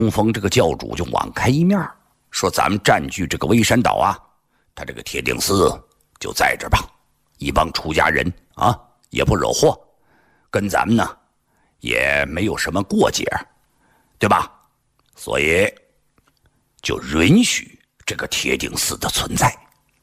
东风这个教主就网开一面，说咱们占据这个微山岛啊，他这个铁顶寺就在这吧，一帮出家人啊，也不惹祸，跟咱们呢也没有什么过节，对吧？所以就允许这个铁顶寺的存在。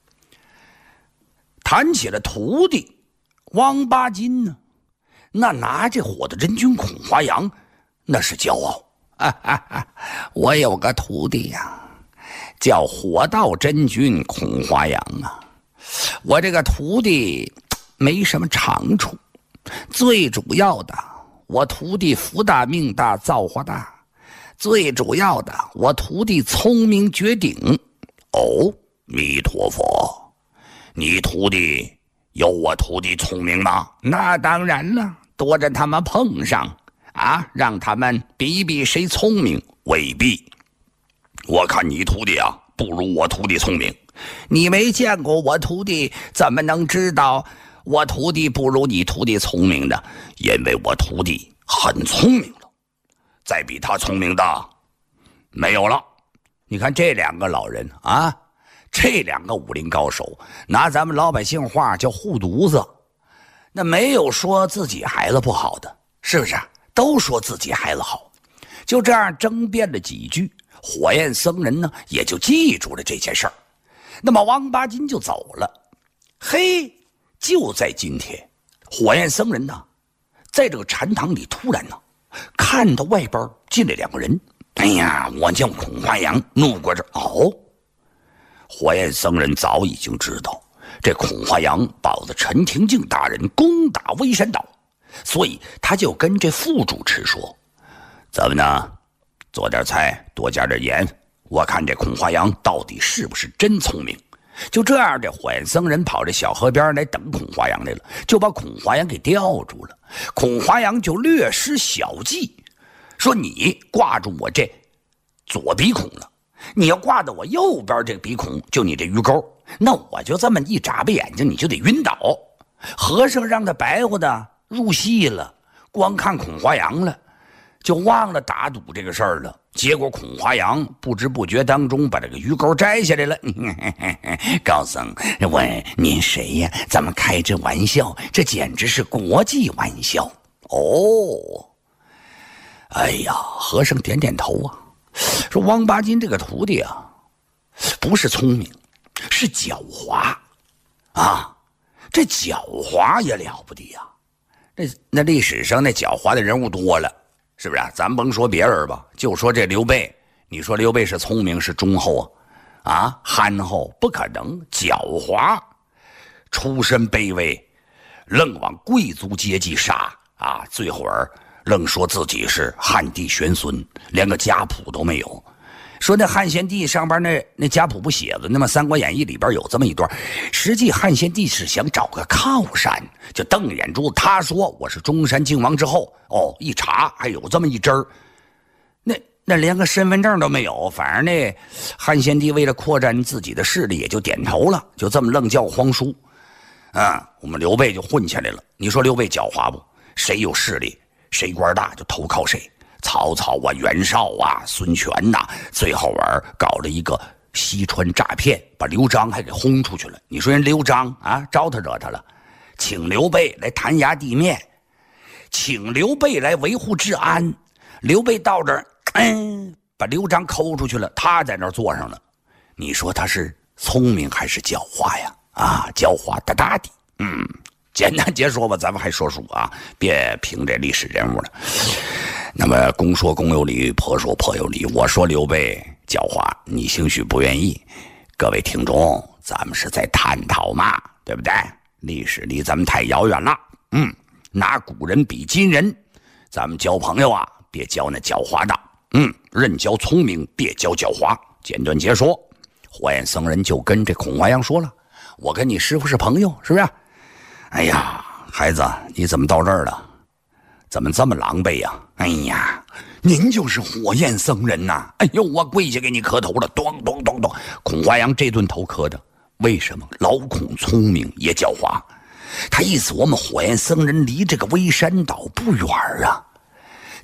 谈起了徒弟王八筋呢，那拿这火的真君孔华阳那是骄傲。我有个徒弟呀，叫火道真君孔华阳啊。我这个徒弟没什么长处，最主要的，我徒弟福大命大造化大，最主要的，我徒弟聪明绝顶。哦，弥陀佛，你徒弟有我徒弟聪明吗？那当然了，多着他们碰上啊，让他们比比谁聪明。未必，我看你徒弟啊不如我徒弟聪明。你没见过我徒弟，怎么能知道我徒弟不如你徒弟聪明的？因为我徒弟很聪明了，再比他聪明的没有了。你看这两个老人啊，这两个武林高手，拿咱们老百姓话叫护犊子，那没有说自己孩子不好的，是不是？都说自己孩子好。就这样争辩了几句，火焰僧人呢也就记住了这件事儿。那么王八筋就走了。嘿，就在今天，火焰僧人呢在这个禅堂里突然呢看到外边进来两个人。哎呀，我叫孔华阳，怒过这哦。火焰僧人早已经知道这孔华阳保着陈廷敬大人攻打微山岛，所以他就跟这副主持说，咱们呢做点菜，多加点盐，我看这孔华阳到底是不是真聪明。就这样，这火焰僧人跑这小河边来等孔华阳来了，就把孔华阳给吊住了。孔华阳就略施小计，说你挂住我这左鼻孔了，你要挂到我右边这个鼻孔，就你这鱼钩，那我就这么一眨巴眼睛，你就得晕倒。和尚让他白活的入戏了，光看孔华阳了，就忘了打赌这个事儿了。结果孔华阳不知不觉当中把这个鱼钩摘下来了。高僧，您谁呀？咱们开这玩笑，这简直是国际玩笑哦。哎呀，和尚点点头啊，说王八筋这个徒弟啊，不是聪明，是狡猾啊。这狡猾也了不得呀，那历史上那狡猾的人物多了，是不是啊？咱甭说别人吧，就说这刘备，你说刘备是聪明是忠厚啊？憨厚不可能，狡猾，出身卑微，愣往贵族阶级杀啊！最后愣说自己是汉帝玄孙，连个家谱都没有。说那汉献帝上边那家谱不写了，那么《三国演义》里边有这么一段，实际汉献帝是想找个靠山，就瞪眼珠，他说我是中山靖王之后，哦，一查还有这么一支儿，那连个身份证都没有。反而那汉献帝为了扩展自己的势力，也就点头了，就这么愣叫皇叔啊。我们刘备就混起来了。你说刘备狡猾不？谁有势力，谁官大就投靠谁。曹操啊，袁绍啊，孙权呐，最后搞了一个西川诈骗，把刘璋还给轰出去了。你说人刘璋啊，招他惹他了，请刘备来弹压地面，请刘备来维护治安。刘备到这儿，把刘璋抠出去了，他在那儿坐上了。你说他是聪明还是狡猾呀？啊，狡猾大大的。简单结说吧，咱们还说书啊，别评这历史人物了。那么公说公有理，婆说婆有理。我说刘备狡猾，你兴许不愿意。各位听众，咱们是在探讨嘛，对不对？历史离咱们太遥远了。拿古人比今人，咱们交朋友啊，别交那狡猾的。认交聪明，别交狡猾。简短截说，火焰僧人就跟这孔华阳说了，我跟你师父是朋友，是不是？哎呀，孩子，你怎么到这儿了？怎么这么狼狈呀？哎呀，您就是火焰僧人呐！哎呦，我跪下给你磕头了，咚咚咚咚。孔华阳这顿头磕的，为什么？老孔聪明也狡猾，他意思我们火焰僧人离这个微山岛不远啊，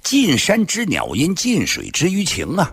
近山知鸟音，近水知鱼情啊。